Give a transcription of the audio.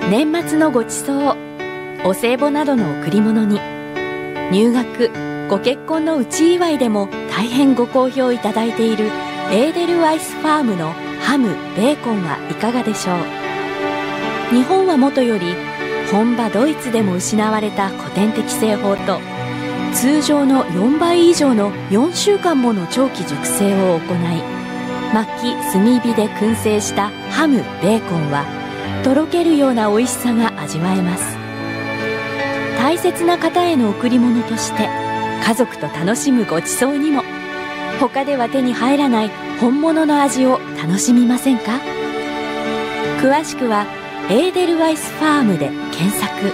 年末のごちそう、お歳暮などの贈り物に、入学、ご結婚の内祝いでも大変ご好評いただいているエーデルワイスファームのハム・ベーコンはいかがでしょう。日本はもとより本場ドイツでも失われた古典的製法と、通常の4倍以上の4週間もの長期熟成を行い、薪・炭火で燻製したハム・ベーコンはとろけるような美味しさが味わえます。大切な方への贈り物として、家族と楽しむごちそうにも、他では手に入らない本物の味を楽しみませんか。詳しくはエーデルワイスファームで検索。